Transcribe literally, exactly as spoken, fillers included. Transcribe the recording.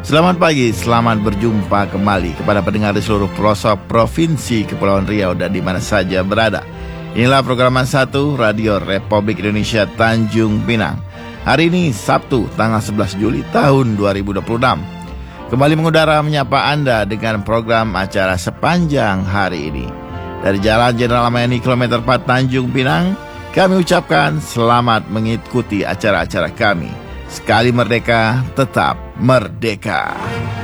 Selamat pagi, selamat berjumpa kembali kepada pendengar di seluruh pelosok Provinsi Kepulauan Riau dan di mana saja berada. Inilah Programan satu Radio Republik Indonesia Tanjung Pinang. Hari ini Sabtu tanggal sebelas Juli tahun dua ribu dua puluh enam. Kembali mengudara menyapa Anda dengan program acara sepanjang hari ini. Dari Jalan Jenderal Amayani kilometer empat Tanjung Pinang, kami ucapkan selamat mengikuti acara-acara kami. Sekali merdeka, tetap merdeka.